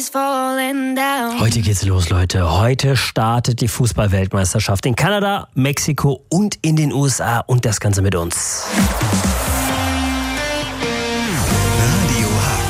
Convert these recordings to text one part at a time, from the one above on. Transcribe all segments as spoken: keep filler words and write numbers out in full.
is falling down. Heute geht's los, Leute. Heute startet die Fußball-Weltmeisterschaft in Kanada, Mexiko und in den U S A und das Ganze mit uns. Radio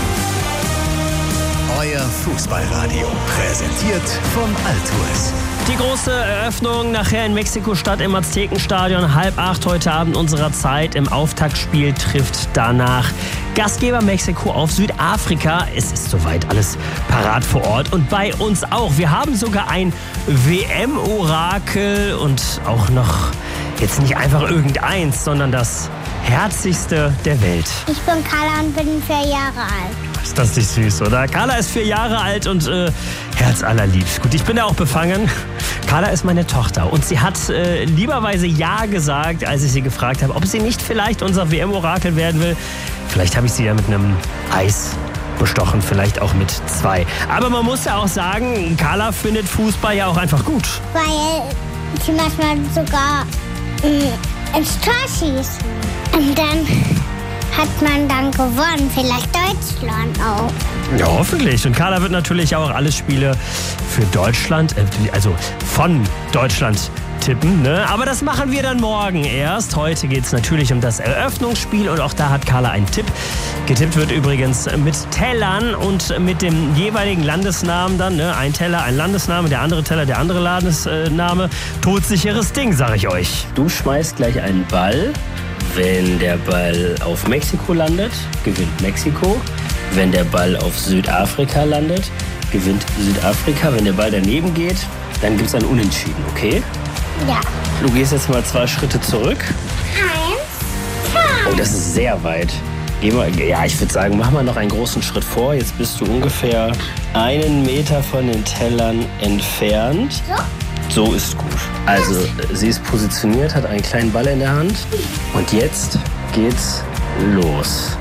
Hagen. Euer Fußballradio. Präsentiert vom Altours. Die große Eröffnung nachher in Mexiko-Stadt im Aztekenstadion. Halb acht heute Abend unserer Zeit. Im Auftaktspiel trifft danach Gastgeber Mexiko auf Südafrika. Es ist soweit alles parat vor Ort und bei uns auch. Wir haben sogar ein W M-Orakel und auch noch jetzt nicht einfach irgendeins, sondern das herzigste der Welt. Ich bin Carla und bin vier Jahre alt. Ist das nicht süß, oder? Carla ist vier Jahre alt und äh, herzallerliebst. Gut, ich bin ja auch befangen. Carla ist meine Tochter und sie hat äh, lieberweise Ja gesagt, als ich sie gefragt habe, ob sie nicht vielleicht unser W M-Orakel werden will. Vielleicht habe ich sie ja mit einem Eis bestochen, vielleicht auch mit zwei. Aber man muss ja auch sagen, Carla findet Fußball ja auch einfach gut. Weil sie manchmal sogar mh, ins Tor schießen. Und dann hat man dann gewonnen, vielleicht Deutschland auch. Ja, hoffentlich. Und Carla wird natürlich auch alle Spiele für Deutschland, also von Deutschland tippen, ne? Aber das machen wir dann morgen erst. Heute geht es natürlich um das Eröffnungsspiel und auch da hat Carla einen Tipp. Getippt wird übrigens mit Tellern und mit dem jeweiligen Landesnamen dann, ne? Ein Teller, ein Landesname, der andere Teller, der andere Landesname. Todsicheres Ding, sag ich euch. Du schmeißt gleich einen Ball. Wenn der Ball auf Mexiko landet, gewinnt Mexiko. Wenn der Ball auf Südafrika landet, gewinnt Südafrika. Wenn der Ball daneben geht, dann gibt es ein Unentschieden, okay? Ja. Du gehst jetzt mal zwei Schritte zurück. Eins, zwei. Oh, das ist sehr weit. Geh mal, ja, ich würde sagen, mach mal noch einen großen Schritt vor. Jetzt bist du ungefähr einen Meter von den Tellern entfernt. So? So ist gut. Also, sie ist positioniert, hat einen kleinen Ball in der Hand. Und jetzt geht's los.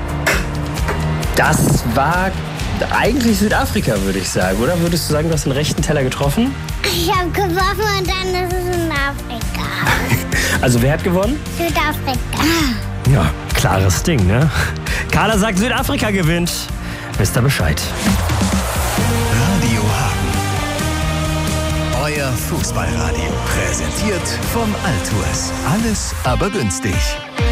Das war eigentlich Südafrika, würde ich sagen, oder? Würdest du sagen, du hast den rechten Teller getroffen? Ich habe geworfen und dann ist es in Afrika. Also, wer hat gewonnen? Südafrika. Ja, klares Ding, ne? Carla sagt, Südafrika gewinnt. Wisst ihr Bescheid. Radio Hagen. Euer Fußballradio. Präsentiert vom Altours. Alles aber günstig.